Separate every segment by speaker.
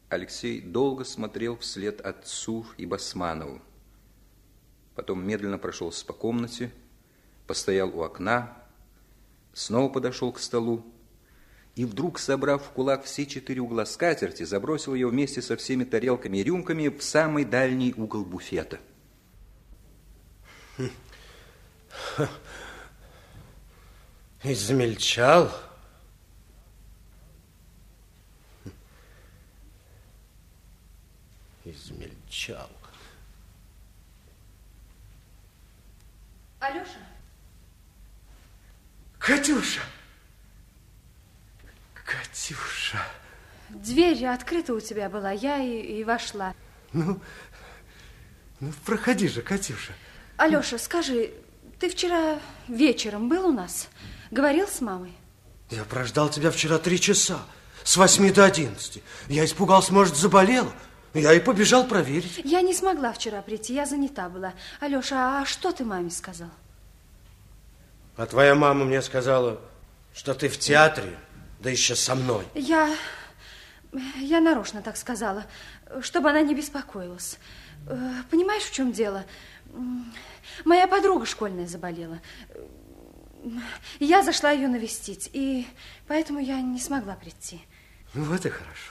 Speaker 1: Алексей долго смотрел вслед отцу и Басманову. Потом медленно прошелся по комнате, постоял у окна, снова подошел к столу и вдруг, собрав в кулак все 4 угла скатерти, забросил ее вместе со всеми тарелками и рюмками в самый дальний угол буфета.
Speaker 2: Измельчал? Измельчал.
Speaker 3: Алёша?
Speaker 2: Катюша! Катюша!
Speaker 3: Дверь открыта у тебя была, я и вошла.
Speaker 2: Ну, проходи же, Катюша.
Speaker 3: Алёша, скажи, ты вчера вечером был у нас? Говорил с мамой?
Speaker 2: Я прождал тебя вчера 3 часа, с 8 до 11. Я испугался, может, заболела. Я и побежал проверить.
Speaker 3: Я не смогла вчера прийти, я занята была. Алёша, а что ты маме сказал?
Speaker 2: А твоя мама мне сказала, что ты в театре, да еще со мной.
Speaker 3: Я нарочно так сказала, чтобы она не беспокоилась. Понимаешь, в чем дело? Моя подруга школьная заболела. Я зашла ее навестить, и поэтому я не смогла прийти.
Speaker 2: Ну, вот и хорошо.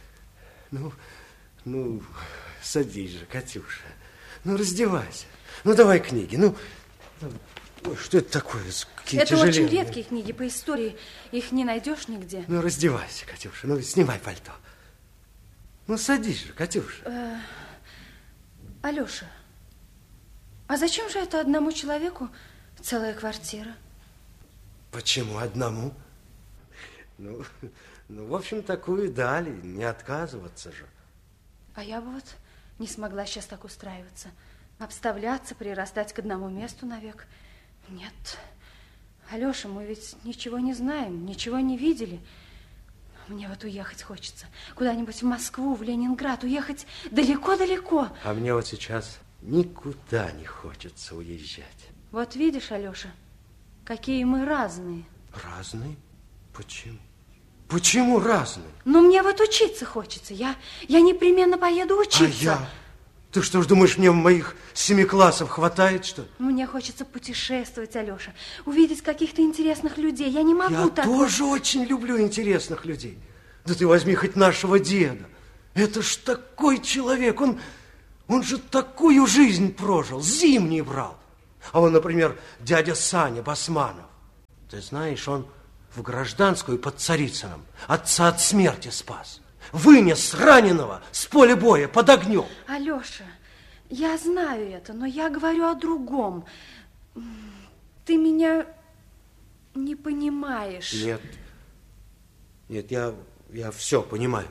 Speaker 2: Ну, садись же, Катюша. Ну, раздевайся. Ну, давай книги. Ну, что это такое? Какие
Speaker 3: это
Speaker 2: тяжеленные.
Speaker 3: Очень редкие книги по истории. Их не найдешь нигде.
Speaker 2: Ну, раздевайся, Катюша. Ну, снимай пальто. Ну, садись же, Катюша.
Speaker 3: Алёша, а зачем же это одному человеку целая квартира?
Speaker 2: Почему одному? Ну, в общем, такую дали. Не отказываться же.
Speaker 3: А я бы вот не смогла сейчас так устраиваться. Обставляться, прирастать к одному месту навек. Нет. Алёша, мы ведь ничего не знаем, ничего не видели. Мне вот уехать хочется. Куда-нибудь в Москву, в Ленинград. Уехать далеко-далеко.
Speaker 2: А мне вот сейчас никуда не хочется уезжать.
Speaker 3: Вот видишь, Алёша, какие мы разные.
Speaker 2: Разные? Почему? Почему разные?
Speaker 3: Ну, мне вот учиться хочется. Я непременно поеду учиться.
Speaker 2: А я? Ты что ж думаешь, мне моих 7 классов хватает, что ли?
Speaker 3: Мне хочется путешествовать, Алёша. Увидеть каких-то интересных людей. Я не могу так.
Speaker 2: Я тоже очень люблю интересных людей. Да ты возьми хоть нашего деда. Это ж такой человек. Он же такую жизнь прожил. Зимний брал. А он, например, дядя Саня Басманов. Ты знаешь, он в гражданскую под Царицыным отца от смерти спас. Вынес раненого с поля боя под огнем.
Speaker 3: Алёша, я знаю это, но я говорю о другом. Ты меня не понимаешь.
Speaker 2: Нет, я все понимаю.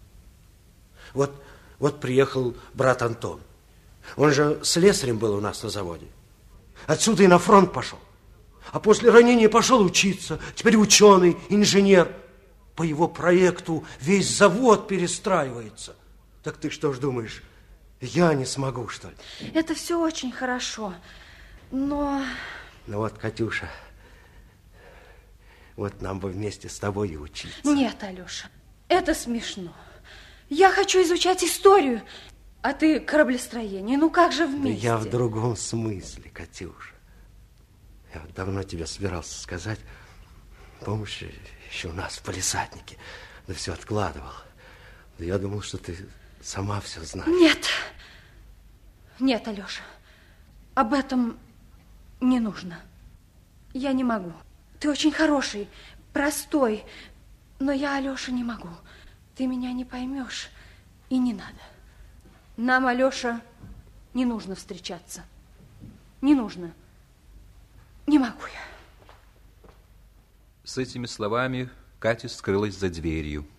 Speaker 2: Вот приехал брат Антон. Он же слесарем был у нас на заводе. Отсюда и на фронт пошел. А после ранения пошел учиться. Теперь ученый, инженер. По его проекту весь завод перестраивается. Так ты что ж думаешь, я не смогу, что ли?
Speaker 3: Это все очень хорошо, но...
Speaker 2: Ну вот, Катюша, вот нам бы вместе с тобой и учиться.
Speaker 3: Нет, Алёша, это смешно. Я хочу изучать историю, а ты кораблестроение. Ну как же вместе?
Speaker 2: Да я в другом смысле, Катюша. Я вот давно тебе собирался сказать. Помнишь, еще у нас в палисаднике. Да все откладывал. Да я думал, что ты сама все знаешь.
Speaker 3: Нет, Алёша, об этом не нужно. Я не могу. Ты очень хороший, простой, но я, Алёша, не могу. Ты меня не поймешь, и не надо. Нам, Алёша, не нужно встречаться. Не нужно. Не могу я.
Speaker 1: С этими словами Катя скрылась за дверью.